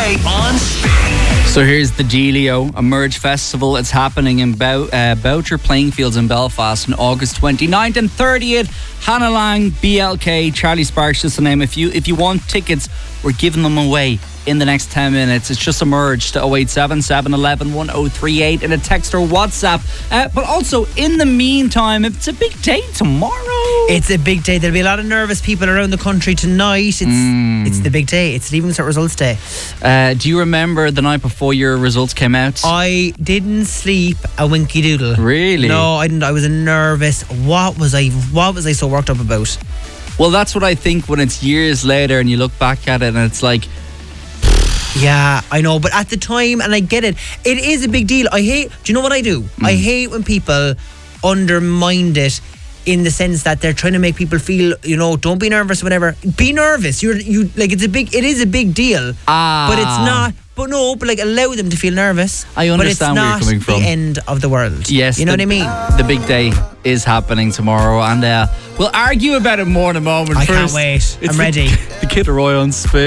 today on Spin. So here's the dealio. Emerge Festival. It's happening in Boucher Playing Fields in Belfast on August 29th and 30th. Hannah Lang, BLK, Charlie Sparks, just to name a few. If you want tickets, we're giving them away in the next 10 minutes. It's just Emerge to 087 711 1038 in a text or WhatsApp. But also, in the meantime, it's a big day tomorrow. It's a big day. There'll be a lot of nervous people around the country tonight. It's the big day. It's Leaving Cert Results Day. Do you remember the night before your results came out? I didn't sleep a winky doodle. Really? No, I didn't. I was nervous. What was I so worked up about? Well, that's what I think when it's years later and you look back at it and it's like... Yeah, I know, but at the time, and I get it, it is a big deal. Do you know what I do? I hate when people undermine it in the sense that they're trying to make people feel, don't be nervous, whatever. Be nervous. It is a big deal. But it's not. But allow them to feel nervous. I understand where you're coming from. But it's not the end of the world. Yes. You know what I mean? The big day is happening tomorrow, and we'll argue about it more in a moment. I can't wait. I'm ready. The Kid Roy on Spin.